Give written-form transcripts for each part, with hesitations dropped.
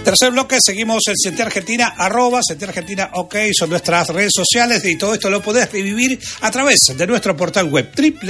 Tercer bloque, seguimos en CT Argentina, @CT Argentina OK, son nuestras redes sociales, y todo esto lo podés revivir a través de nuestro portal web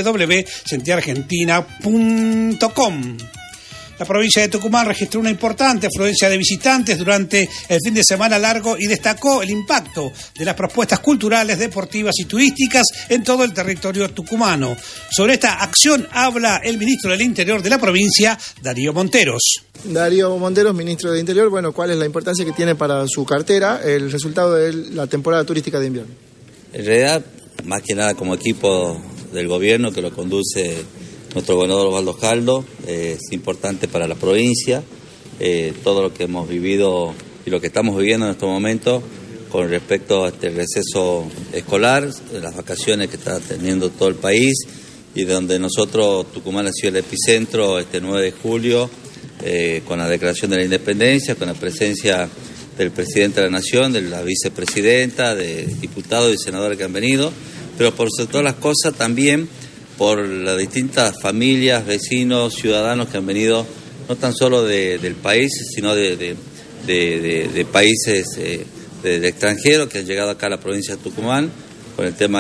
www.ctargentina.com. La provincia de Tucumán registró una importante afluencia de visitantes durante el fin de semana largo y destacó el impacto de las propuestas culturales, deportivas y turísticas en todo el territorio tucumano. Sobre esta acción habla el ministro del Interior de la provincia, Darío Monteros. Darío Monteros, ministro del Interior, ¿cuál es la importancia que tiene para su cartera el resultado de la temporada turística de invierno? En realidad, más que nada como equipo del gobierno que lo conduce nuestro gobernador Osvaldo Jaldo, es importante para la provincia, todo lo que hemos vivido y lo que estamos viviendo en estos momentos con respecto a este receso escolar, las vacaciones que está teniendo todo el país y donde nosotros, Tucumán ha sido el epicentro este 9 de julio, con la declaración de la independencia, con la presencia del presidente de la Nación, de la vicepresidenta, de diputados y senadores que han venido, pero por sobre todas las cosas también por las distintas familias, vecinos, ciudadanos que han venido no tan solo del país, sino de países del extranjero que han llegado acá a la provincia de Tucumán con el tema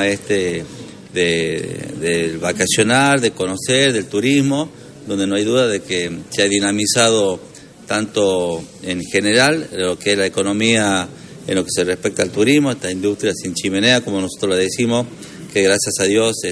del vacacionar, de conocer, del turismo, donde no hay duda de que se ha dinamizado tanto en general lo que es la economía en lo que se respecta al turismo, esta industria sin chimenea, como nosotros le decimos, que gracias a Dios se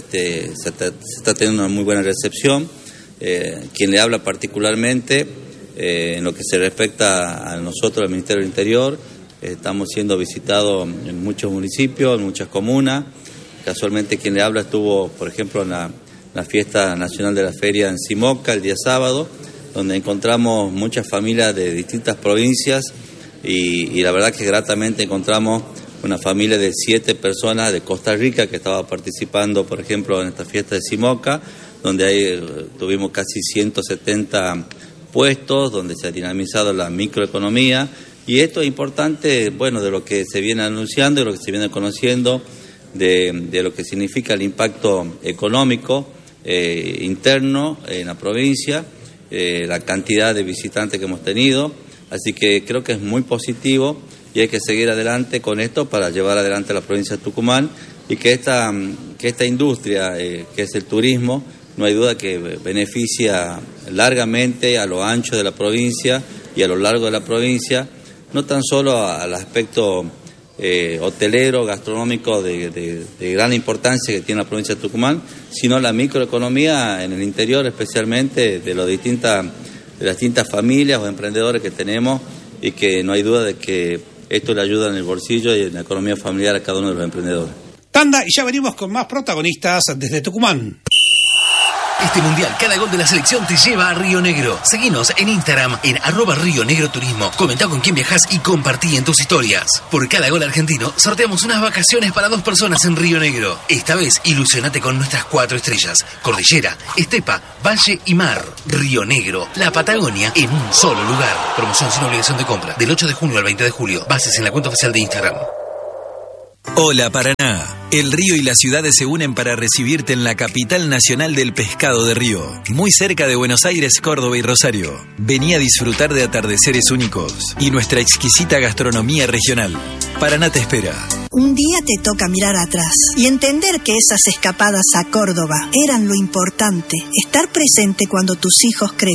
está teniendo una muy buena recepción. Quien le habla particularmente en lo que se respecta a nosotros, el Ministerio del Interior, estamos siendo visitados en muchos municipios, en muchas comunas. Casualmente quien le habla estuvo, por ejemplo, en la fiesta nacional de la feria en Simoca el día sábado, donde encontramos muchas familias de distintas provincias y la verdad que gratamente encontramos una familia de 7 personas de Costa Rica que estaba participando, por ejemplo, en esta fiesta de Simoca, donde ahí tuvimos casi 170 puestos, donde se ha dinamizado la microeconomía, y esto es importante, de lo que se viene anunciando y lo que se viene conociendo, de lo que significa el impacto económico interno en la provincia, la cantidad de visitantes que hemos tenido, así que creo que es muy positivo y hay que seguir adelante con esto para llevar adelante a la provincia de Tucumán y que esta industria, que es el turismo, no hay duda que beneficia largamente a lo ancho de la provincia y a lo largo de la provincia, no tan solo al aspecto hotelero, gastronómico de gran importancia que tiene la provincia de Tucumán, sino la microeconomía en el interior, especialmente de las distintas familias o emprendedores que tenemos y que no hay duda de que esto le ayuda en el bolsillo y en la economía familiar a cada uno de los emprendedores. Tanda y ya venimos con más protagonistas desde Tucumán. Este mundial, cada gol de la selección te lleva a Río Negro. Seguinos en Instagram en @RioNegroTurismo. Comentá con quién viajás y compartí en tus historias. Por cada gol argentino, sorteamos unas vacaciones para 2 personas en Río Negro. Esta vez, ilusionate con nuestras 4 estrellas: cordillera, estepa, valle y mar. Río Negro, la Patagonia en un solo lugar. Promoción sin obligación de compra. Del 8 de junio al 20 de julio. Bases en la cuenta oficial de Instagram. Hola Paraná, el río y las ciudades se unen para recibirte en la capital nacional del pescado de Río, muy cerca de Buenos Aires, Córdoba y Rosario. Vení a disfrutar de atardeceres únicos y nuestra exquisita gastronomía regional. Paraná te espera. Un día te toca mirar atrás y entender que esas escapadas a Córdoba eran lo importante, estar presente cuando tus hijos crecen.